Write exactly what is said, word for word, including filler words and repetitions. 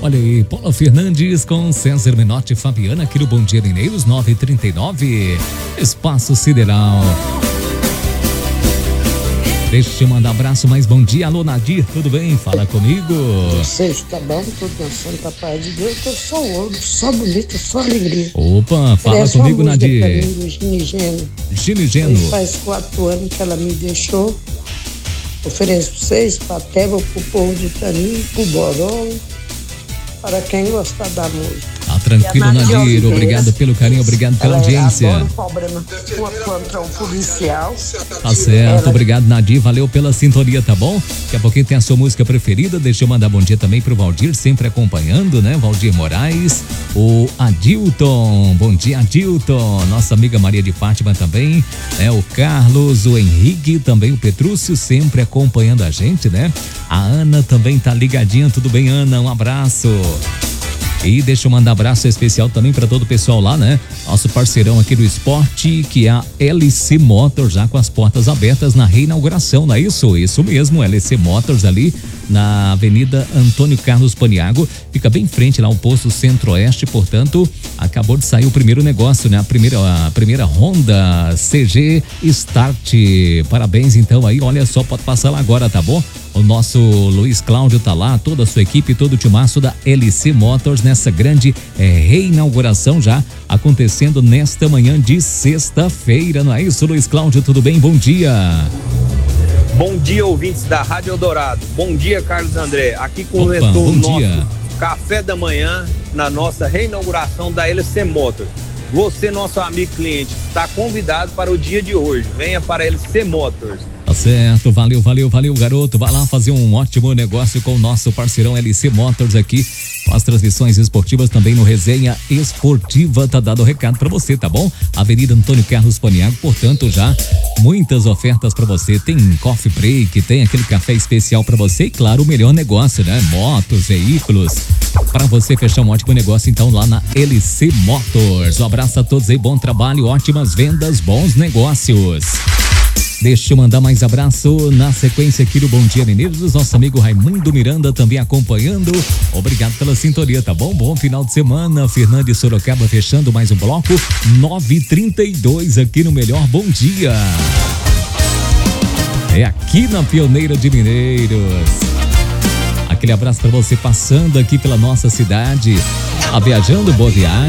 Olha aí, Paula Fernandes com César Menotti e Fabiana aqui no Bom Dia Mineiros, nove e trinta e nove, Espaço Sideral. Deixa eu mandar um abraço, mais bom dia. Alô, Nadir, tudo bem? Fala comigo. Você está bom? Tudo na santa paz de Deus. Eu só ouro, só bonito, só alegria. Opa, fala Parece comigo, Nadir. Gini Geno. Gini Geno. Faz quatro anos que ela me deixou. Ofereço pra vocês, pra Teva, pro povo de Taninho, pro Borol, para quem gostar da música. Tá tranquilo, Nadir. Obrigado pelo carinho, obrigado pela audiência. Ela problema contra um policial. Tá certo, ela... obrigado, Nadir. Valeu pela sintonia, tá bom? Daqui a pouquinho tem a sua música preferida. Deixa eu mandar bom dia também pro Valdir, sempre acompanhando, né? Valdir Moraes, o Adilton. Bom dia, Adilton. Nossa amiga Maria de Fátima também, né? O Carlos, o Henrique, também o Petrúcio, sempre acompanhando a gente, né? A Ana também tá ligadinha. Tudo bem, Ana? Um abraço. E deixa eu mandar um abraço especial também para todo o pessoal lá, né? Nosso parceirão aqui do esporte, que é a L C Motors, já com as portas abertas na reinauguração, não é isso? Isso mesmo, L C Motors ali na Avenida Antônio Carlos Paniago, fica bem em frente lá ao posto Centro-Oeste, portanto, acabou de sair o primeiro negócio, né? A primeira, a primeira Honda C G Start. Parabéns então aí, olha só, pode passar lá agora, tá bom? O nosso Luiz Cláudio tá lá, toda a sua equipe, todo o timaço da L C Motors nessa grande é, reinauguração já acontecendo nesta manhã de sexta-feira, não é isso, Luiz Cláudio? Tudo bem? Bom dia. Bom dia, ouvintes da Rádio Eldorado. Bom dia, Carlos André. Aqui começou Opa, o nosso dia. café da manhã na nossa reinauguração da L C Motors. Você, nosso amigo cliente, está convidado para o dia de hoje. Venha para a L C Motors. Tá certo, valeu, valeu, valeu, garoto. Vai lá fazer um ótimo negócio com o nosso parceirão L C Motors aqui. As transmissões esportivas também no Resenha Esportiva, tá dado o recado pra você, tá bom? Avenida Antônio Carlos Paniago, portanto, já muitas ofertas pra você. Tem coffee break, tem aquele café especial pra você e, claro, o melhor negócio, né? Motos, veículos, pra você fechar um ótimo negócio, então, lá na L C Motors. Um abraço a todos aí, bom trabalho, ótimas vendas, bons negócios. Deixa eu mandar mais abraço na sequência aqui do Bom Dia Mineiros, nosso amigo Raimundo Miranda também acompanhando. Obrigado pela sintonia, tá bom? Bom final de semana. Fernando e Sorocaba fechando mais um bloco. nove e trinta e dois aqui no Melhor Bom Dia. É aqui na Pioneira de Mineiros. Aquele abraço para você passando aqui pela nossa cidade. Tá viajando, boa viagem.